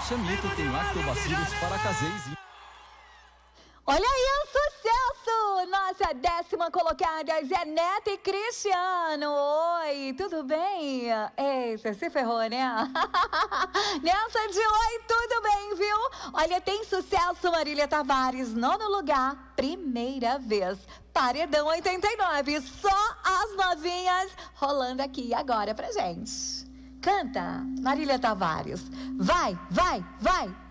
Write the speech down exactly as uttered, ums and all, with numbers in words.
Chamito tem lactobacilos paracaseias e... Olha aí o sucesso! Nossa décima colocada, Zeneta e Cristiano. Oi, tudo bem? Eita, se ferrou, né? Nessa de oi, tudo bem, viu? Olha, tem sucesso, Marília Tavares, nono lugar, primeira vez. Paredão oitenta e nove, só as novinhas rolando aqui agora pra gente. Canta, Marília Tavares. Vai, vai, vai!